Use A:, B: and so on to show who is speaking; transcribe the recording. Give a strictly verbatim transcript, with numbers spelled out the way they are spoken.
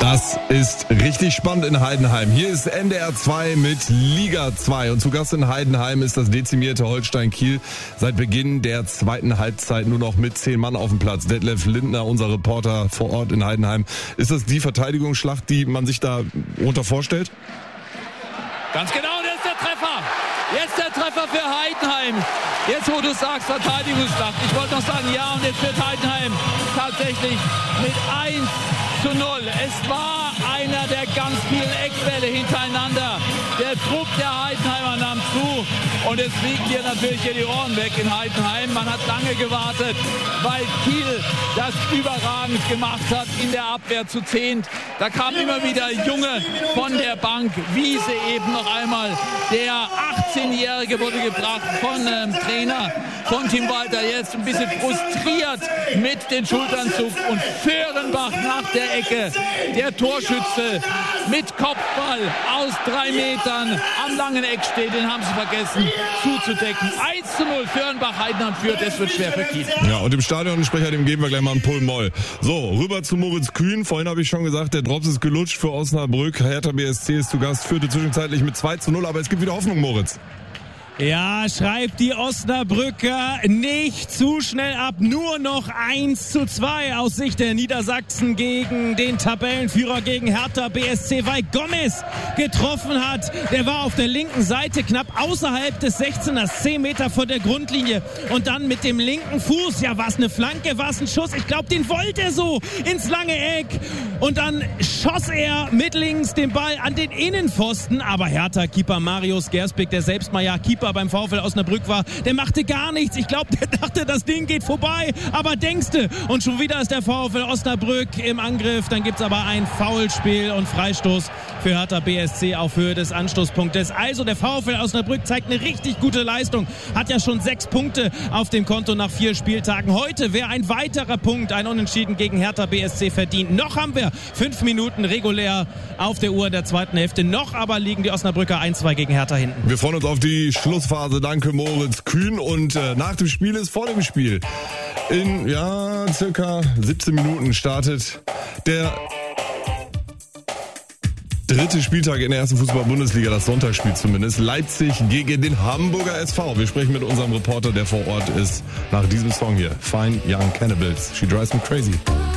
A: Das ist richtig spannend in Heidenheim. Hier ist N D R zwei mit Liga zwei und zu Gast in Heidenheim ist das dezimierte Holstein Kiel. Seit Beginn der zweiten Halbzeit nur noch mit zehn Mann auf dem Platz. Detlef Lindner, unser Reporter vor Ort in Heidenheim. Ist das die Verteidigungsschlacht, die man sich da unter vorstellt?
B: Ganz genau, und jetzt der Treffer. Jetzt der Treffer für Heidenheim. Jetzt, wo du sagst, Verteidigungsschlacht. Ich wollte noch sagen, ja, und jetzt wird Heidenheim tatsächlich mit eins zu null. Es war einer der ganz vielen Eckbälle hintereinander. Der Druck der Heidenheimer nahm zu und es fliegen dir natürlich hier die Ohren weg in Heidenheim. Man hat lange gewartet, weil Kiel das überragend gemacht hat in der Abwehr zu zehnt. Da kam immer wieder Junge von der Bank. Wiese eben noch einmal. Der achtzehnjährige wurde gebracht von ähm, Trainer von Tim Walter. Jetzt ein bisschen frustriert mit den Schultern zuckt und Föhrenbach nach der Ecke. Der Torschütze mit Kopfball aus drei Metern am langen Eck steht. Den haben sie vergessen zuzudecken. eins zu null Föhrenbach, Heidenheim führt. Es wird schwer für Kiel.
A: Ja, und dem Stadionsprecher, dem geben wir gleich mal einen Pull Moll. So, rüber zu Moritz Kühn. Vorhin habe ich schon gesagt, der Drops ist gelutscht für Osnabrück. Hertha B S C ist zu Gast, führte zwischenzeitlich mit zwei zu null. Aber es gibt wieder Hoffnung, Moritz.
C: Ja, schreibt die Osnabrücker nicht zu schnell ab. Nur noch eins zu zwei aus Sicht der Niedersachsen gegen den Tabellenführer, gegen Hertha B S C, weil Gomez getroffen hat. Der war auf der linken Seite knapp außerhalb des sechzehners, zehn Meter vor der Grundlinie. Und dann mit dem linken Fuß, ja, war es eine Flanke, war es ein Schuss? Ich glaube, den wollte er so ins lange Eck. Und dann schoss er mit links den Ball an den Innenpfosten. Aber Hertha-Keeper Marius Gersbeck, der selbst mal ja Keeper beim VfL Osnabrück war, der machte gar nichts. Ich glaube, der dachte, das Ding geht vorbei. Aber denkste, und schon wieder ist der VfL Osnabrück im Angriff. Dann gibt's aber ein Foulspiel und Freistoß für Hertha B S C auf Höhe des Anstoßpunktes. Also der VfL Osnabrück zeigt eine richtig gute Leistung. Hat ja schon sechs Punkte auf dem Konto nach vier Spieltagen. Heute wäre ein weiterer Punkt, ein Unentschieden gegen Hertha B S C verdient. Noch haben wir fünf Minuten regulär auf der Uhr der zweiten Hälfte. Noch aber liegen die Osnabrücker eins zwei gegen Hertha hinten.
A: Wir freuen uns auf die Schlussphase. Danke, Moritz Kühn. Und äh, nach dem Spiel ist vor dem Spiel. In, ja, circa siebzehn Minuten startet der dritte Spieltag in der ersten Fußball-Bundesliga, das Sonntagsspiel zumindest. Leipzig gegen den Hamburger S V. Wir sprechen mit unserem Reporter, der vor Ort ist, nach diesem Song hier. Fine Young Cannibals. She drives me crazy.